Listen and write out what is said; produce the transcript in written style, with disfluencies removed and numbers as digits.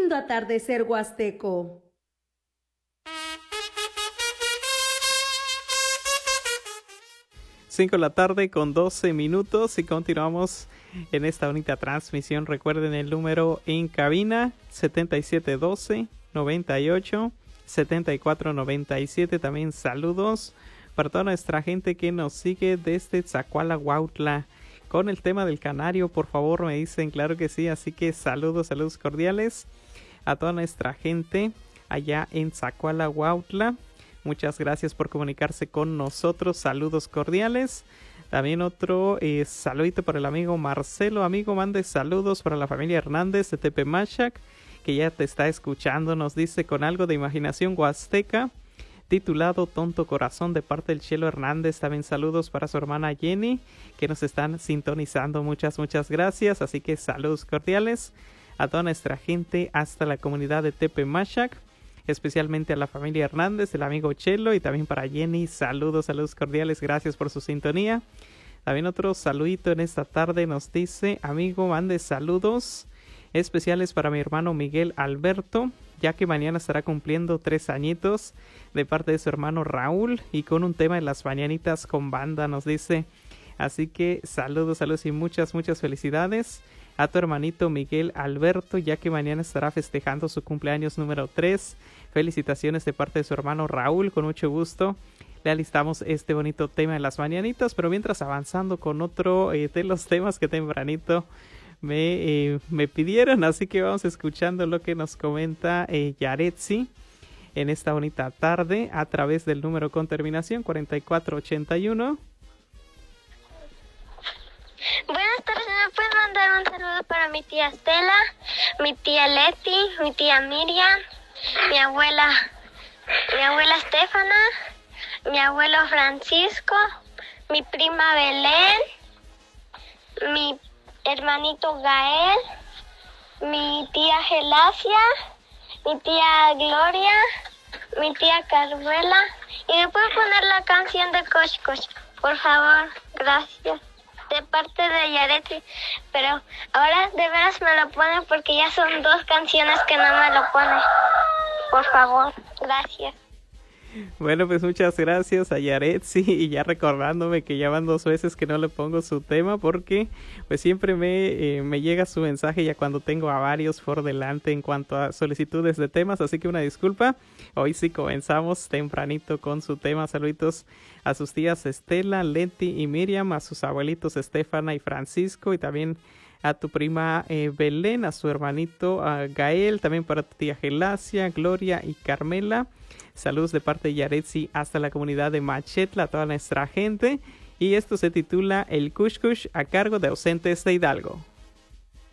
lindo atardecer huasteco. Cinco de la tarde con 12 minutos y continuamos en esta bonita transmisión. Recuerden el número en cabina 7712-98-7497. También saludos para toda nuestra gente que nos sigue desde Tzacuala-Huautla. Con el tema del canario, por favor, me dicen, claro que sí. Así que saludos cordiales a toda nuestra gente allá en Tzacuala-Huautla. Muchas gracias por comunicarse con nosotros. Saludos cordiales. También otro saludito para el amigo Marcelo. Amigo, mande saludos para la familia Hernández de Tepemachac, que ya te está escuchando. Nos dice con algo de imaginación huasteca, titulado Tonto Corazón, de parte del Chelo Hernández. También saludos para su hermana Jenny, que nos están sintonizando. Muchas gracias. Así que saludos cordiales a toda nuestra gente hasta la comunidad de Tepemachac, especialmente a la familia Hernández, el amigo Chelo, y también para Jenny. Saludos cordiales. Gracias por su sintonía. También otro saludito en esta tarde nos dice, amigo, mande saludos especiales para mi hermano Miguel Alberto, ya que mañana estará cumpliendo 3 añitos, de parte de su hermano Raúl, y con un tema de las mañanitas con banda, nos dice. Así que saludos y muchas felicidades a tu hermanito Miguel Alberto, ya que mañana estará festejando su cumpleaños número 3. Felicitaciones de parte de su hermano Raúl. Con mucho gusto le alistamos este bonito tema de las mañanitas, pero mientras avanzando con otro de los temas que tempranito me pidieron, así que vamos escuchando lo que nos comenta Yaretsi en esta bonita tarde a través del número con terminación 4481. Buenas tardes, ¿me puedes mandar un saludo para mi tía Estela, mi tía Leti, mi tía Miriam, mi abuela Estefana, mi abuelo Francisco, mi prima Belén, mi hermanito Gael, mi tía Gelacia, mi tía Gloria, mi tía Carmela? Y me pueden poner la canción de Coach Coach, por favor, gracias. De parte de Yaretsi, pero ahora de veras me lo ponen porque ya son 2 canciones que no me lo ponen. Por favor, gracias. Bueno, pues muchas gracias a Yaretsi, y ya recordándome que ya van 2 veces que no le pongo su tema, porque pues siempre me llega su mensaje ya cuando tengo a varios por delante en cuanto a solicitudes de temas, así que una disculpa. Hoy sí comenzamos tempranito con su tema. Saluditos a sus tías Estela, Leti y Miriam, a sus abuelitos Estefana y Francisco, y también a tu prima Belén, a su hermanito Gael, también para tu tía Gelacia, Gloria y Carmela. Saludos de parte de Yaretsi hasta la comunidad de Machetla, a toda nuestra gente. Y esto se titula El Cush Cush, a cargo de Ausentes de Hidalgo.